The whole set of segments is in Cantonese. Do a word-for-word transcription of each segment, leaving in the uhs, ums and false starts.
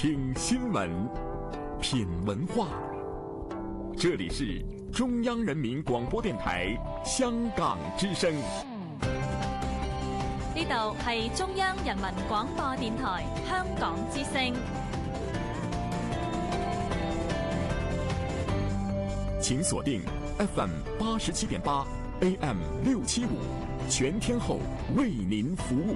聽新聞，品文化。這裡是中央人民廣播電台香港之聲。 呢度係中央人民廣播電台香港之聲。 請鎖定 F M 八十七點八 A M 六七五，全天候為您服務。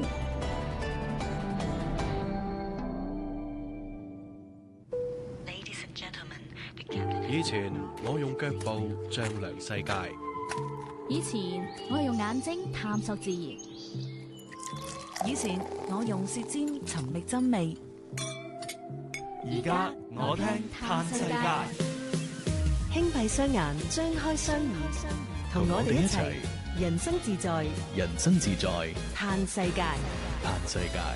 以前我用腳步丈量世界， 以前我用眼睛探索自然， 以前我用舌尖尋覓真味， 而家我聽嘆世界。 輕閉雙眼，張開雙耳，同我哋一齊人生自在， 人生自在嘆世界， 嘆世界。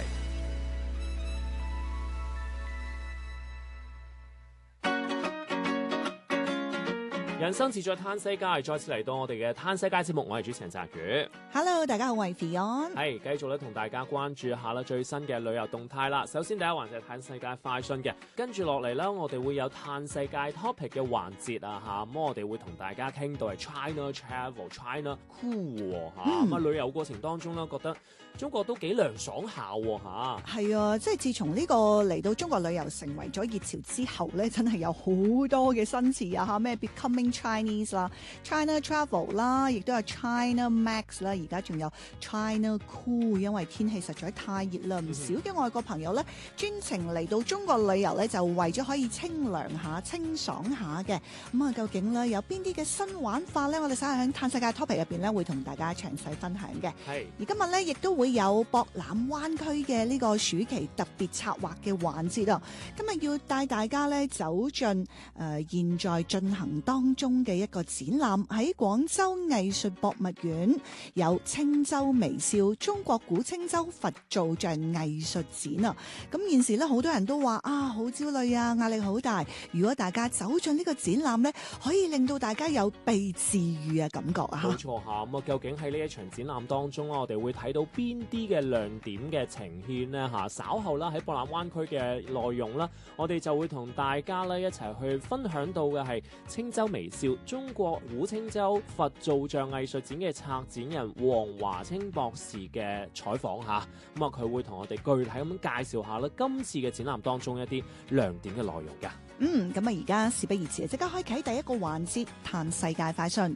人生自在嘆世界，再次嚟到我哋嘅嘆世界節目，我係主持人澤宇。 Hello， 大家好，我係 Fion。 係繼續咧，同大家關注下啦最新嘅旅遊動態啦。首先第一環就係嘆世界快訊嘅，跟住落嚟咧，我哋會有嘆世界 topic 嘅環節啊嚇。咁我哋會同大家傾到係 China Travel、China Cool 嚇。咁啊旅遊過程當中咧，覺得中國都幾涼爽下嚇。 係啊，即係自從呢個嚟到中國旅遊成為咗熱潮之後咧，真係有好多嘅新詞啊嚇，咩 Becoming Chinese 啦 ，China Travel 啦，亦都有 China Max 啦，而家仲有 China Cool， 因為天氣實在太熱啦，唔少嘅外國朋友咧專程嚟到中國旅遊咧，就為咗可以清涼下、清爽下嘅。咁啊，究竟咧有邊啲嘅新玩法咧？我哋稍後喺嘆世界 topic 入邊咧，會同大家詳細分享嘅。 係。而今日咧，亦都會有博覽灣區嘅呢個暑期特別策劃嘅環節啊！今日要帶大家咧走進誒、呃、現在進行當中嘅一個展覽，喺廣州藝術博物院有青州微笑中國古青州佛造像藝術展啊！咁現時咧好多人都話啊好焦慮啊，壓力好大。如果大家走進呢個展覽咧，可以令到大家有被治愈嘅感覺啊！ 冇錯嚇，咁啊究竟喺呢一場展覽當中我哋會睇到邊啲嘅亮點嘅呈現呢？嚇？稍後啦喺博覽灣區嘅內容啦，我哋就會同大家咧一齊去分享到嘅係青州微笑中國古青州佛造像藝術展嘅策展人黃華清博士嘅採訪嚇，咁啊佢會同我哋具體咁樣介紹下咧今次嘅展覽當中一啲亮點嘅內容㗎。 嗯，咁啊而家事不宜遲，即刻開啟第一個環節，嘆世界快訊。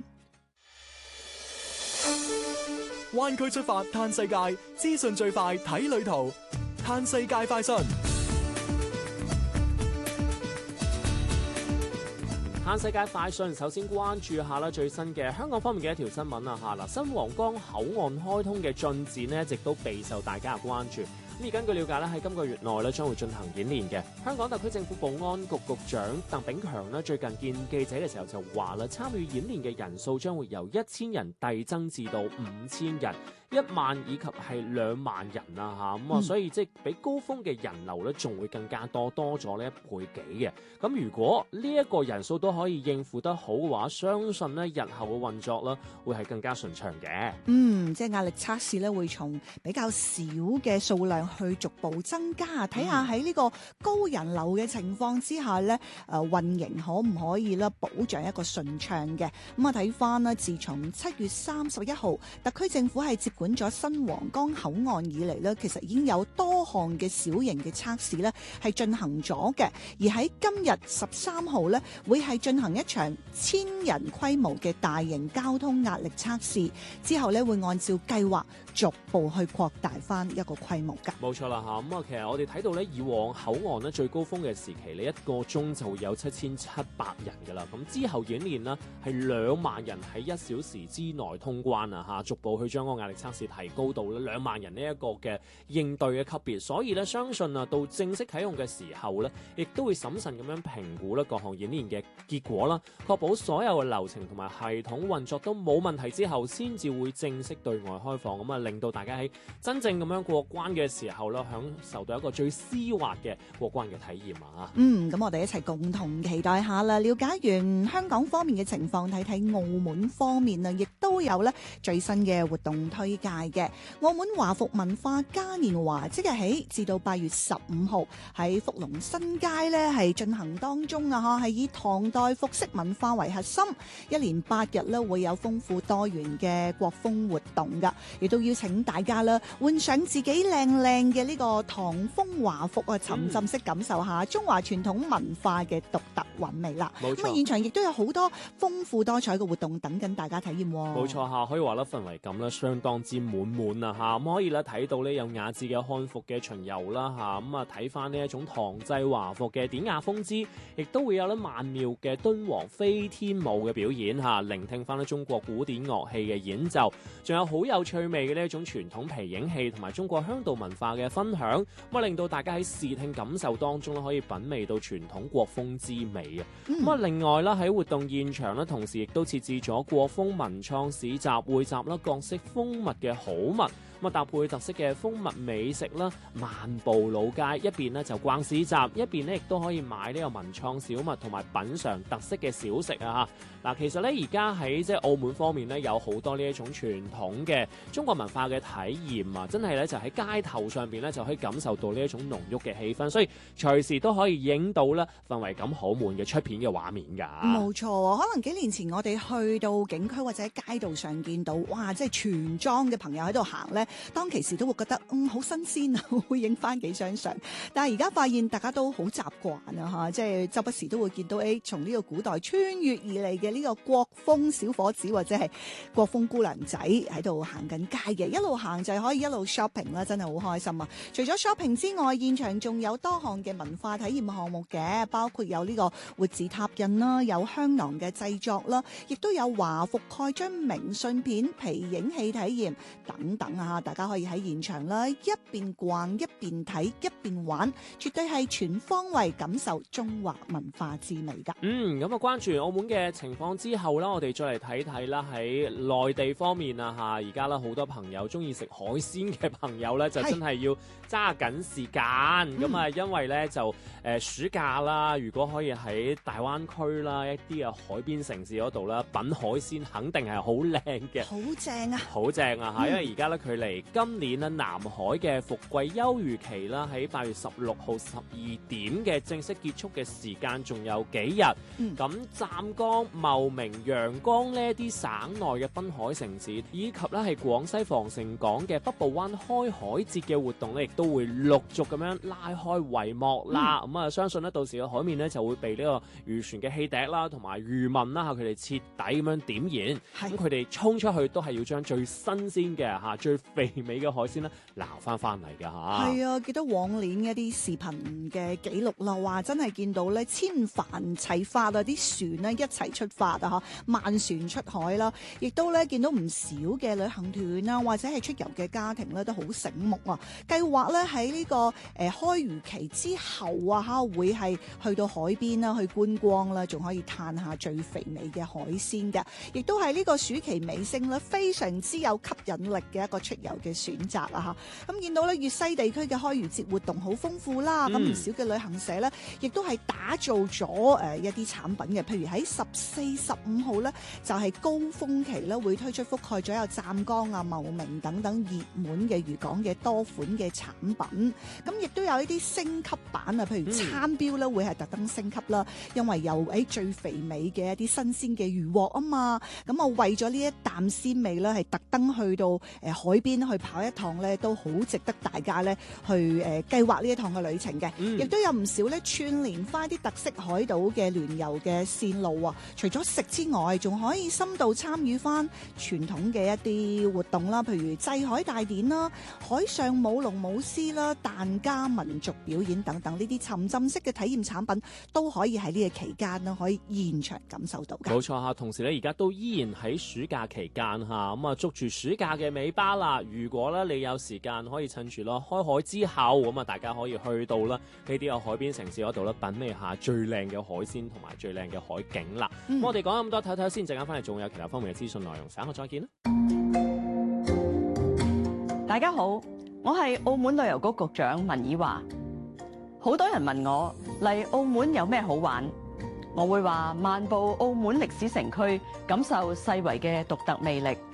灣區出發嘆世界，資訊最快睇旅途，嘆世界快訊。 嘆世界快訊，首先關注下啦最新嘅香港方面嘅一條新聞啊嚇嗱，新皇崗口岸開通嘅進展呢，一直都備受大家嘅關注。咁而根據了解咧，喺今個月內咧將會進行演練嘅。香港特區政府保安局局長鄧炳強咧最近見記者嘅時候就話啦，參與演練嘅人數將會由一千人遞增至到五千人。一萬以及係兩萬人啊嚇，咁啊，所以即係比高峰嘅人流咧，仲會更加多，多咗呢一倍幾嘅。咁如果呢一個人數都可以應付得好嘅話，相信咧日後嘅運作咧會係更加順暢嘅。 嗯，即係壓力測試咧會從比較少嘅數量去逐步增加，睇下喺呢個高人流嘅情況之下咧，誒、呃、運營可唔可以咧保障一個順暢嘅。咁啊睇翻咧，自從七月三十一號特區政府係接管咗新皇崗口岸以嚟呢，其實已經有多項嘅小型嘅測試呢係進行咗嘅，而喺今日十三號呢，會係進行一場千人規模嘅大型交通壓力測試，之後呢會按照計劃逐步去擴大翻一個規模㗎。 冇錯啦嚇，咁啊其實我哋睇到呢，以往口岸呢最高峰嘅時期，你一個鐘就會有七千七百人㗎啦，咁之後演練呢係兩萬人喺一小時之內通關啊嚇，逐步去將個壓力測試提高到咧兩萬人呢一個嘅應對嘅級別，所以咧相信啊到正式啟用嘅時候咧，亦都會審慎咁樣評估咧各項演練嘅結果啦，確保所有嘅流程同埋系統運作都冇問題之後，先至會正式對外開放，咁啊令到大家喺真正咁樣過關嘅時候咧，享受到一個最絲滑嘅過關嘅體驗啊！ 嗯，咁我哋一齊共同期待下啦。了解完香港方面嘅情況，睇睇澳門方面啊，亦都有咧最新嘅活動推介嘅。澳門華服文化嘉年華即日起至到八月十五號喺福隆新街咧係進行當中啊！嚇，係以唐代服飾文化為核心，一連八日咧會有豐富多元嘅國風活動噶，亦都邀請大家啦換上自己靚靚嘅呢個唐風華服啊，沉浸式感受下中華傳統文化嘅獨特韻味啦。 冇錯， 咁啊現場亦都有好多豐富多彩嘅活動等緊大家體驗。 冇錯嚇，可以話咧氛圍感咧相當之滿滿啊嚇，咁可以咧睇到咧有雅致嘅漢服嘅巡遊啦嚇，咁啊睇翻呢一種唐製華服嘅典雅風姿，亦都會有咧曼妙嘅敦煌飛天舞嘅表演嚇，聆聽翻咧中國古典樂器嘅演奏，仲有好有趣味嘅呢一種傳統皮影戲同埋中國鄉土文化嘅分享，咁啊令到大家喺視聽感受當中咧可以品味到傳統國風之美啊！咁啊、嗯、另外啦喺活動現場咧，同時亦都設置咗國風文創市集，匯集啦各式風物嘅好物。咁啊搭配特色嘅風物美食啦，漫步老街，一邊咧就逛市集，一邊咧亦都可以買呢個文創小物同埋品嚐特色嘅小食啊！嗱，其實咧而家喺即係澳門方面咧，有好多呢一種傳統嘅中國文化嘅體驗啊，真係咧就喺街頭上邊咧就可以感受到呢一種濃郁嘅氣氛，所以隨時都可以影到咧氛圍感好滿嘅出片嘅畫面㗎。 冇錯，可能幾年前我哋去到景區或者街道上見到，哇！即係全裝嘅朋友喺度行咧。當其時都會覺得嗯好新鮮啊，會影翻幾張相。但係而家發現大家都好習慣啊嚇，即係周不時都會見到誒，從呢個古代穿越而嚟嘅呢個國風小伙子或者係國風姑娘仔喺度行緊街嘅，一路行就係可以一路 shopping 啦，真係好開心啊！除咗 shopping 之外，現場仲有多項嘅文化體驗項目嘅，包括有呢個活字拓印啦，有香囊嘅製作啦，亦都有華服蓋章明信片、皮影戲體驗等等啊！大家可以喺現場啦，一邊逛一邊睇一邊玩，絕對係全方位感受中華文化之美噶。 嗯，咁啊，關注澳門嘅情況之後啦，我哋再嚟睇睇啦，喺內地方面啊嚇，而家啦好多朋友中意食海鮮嘅朋友咧，就真係要揸緊時間。咁啊、嗯，因為咧就誒、呃、暑假啦，如果可以喺大灣區啦一啲嘅海邊城市嗰度啦品海鮮，肯定係好靚嘅， 好正啊， 好正啊嚇！ 嗯、 因為而家咧距離今年咧南海嘅伏季休漁期啦，喺八月十六號十二點嘅正式結束嘅時間仲有幾日。咁、嗯、湛江、茂名、陽江呢一啲省內嘅濱海城市，以及咧係廣西防城港嘅北部灣開海節嘅活動咧，亦都會陸續咁樣拉開帷幕啦。咁啊、嗯，相信咧到時嘅海面咧就會被呢個漁船嘅汽笛啦，同埋漁民啦嚇佢哋徹底咁樣點燃。咁佢哋衝出去都係要將最新鮮嘅嚇、最肥美嘅海鮮咧撈翻翻嚟㗎嚇。 係啊，記得往年一啲視頻嘅記錄啦，話真係見到咧千帆齊發啊，啲船咧一齊出發啊嚇，萬船出海啦，亦都咧見到唔少嘅旅行團啊，或者係出遊嘅家庭咧都好醒目啊，計劃咧喺呢個誒、呃、開漁期之後啊嚇，會係去到海邊啦，去觀光啦，仲可以嘆下最肥美嘅海鮮嘅，亦都係呢個暑期尾聲咧，非常之有吸引力嘅一個出遊嘅選擇啊嚇。咁見到咧粵西地區嘅開漁節活動好豐富啦，咁唔、嗯、少嘅旅行社咧，亦都係打造咗誒一啲產品嘅，譬如喺十四、十五號咧就係、是、高峰期咧，會推出覆蓋咗有湛江啊、茂名等等熱門嘅漁港嘅多款嘅產品，咁亦都有一啲升級版啊，譬如餐標咧會係特登升級啦，因為有誒最肥美嘅一啲新鮮嘅漁獲啊嘛，咁啊為咗呢一啖鮮味咧，係特登去到誒海邊去跑一趟咧，都好值得大家咧去誒計劃呢一趟嘅旅程嘅，亦、嗯、都有唔少咧串聯翻啲特色海島嘅聯遊嘅線路啊！除咗食之外，仲可以深度參與翻傳統嘅一啲活動啦，譬如祭海大典啦、海上舞龍舞獅啦、疍家民族表演等等呢啲沉浸式嘅體驗產品，都可以喺呢個期間啦，可以現場感受到嘅。 冇錯嚇，同時咧而家都依然喺暑假期間嚇，咁啊捉住暑假嘅尾巴啦！如果咧你有時間，可以趁住咯開海之後，咁啊大家可以去到啦呢啲嘅海邊城市嗰度咧，品味下最靚嘅海鮮同埋最靚嘅海景啦。咁、嗯、我哋講咁多，睇睇先，陣間翻嚟仲有其他方面嘅資訊內容，稍後再見啦。 大家好， 我係澳門旅遊局局長文以華。好多人問我嚟澳門有咩好玩，我會話漫步澳門歷史城區，感受世遺嘅獨特魅力。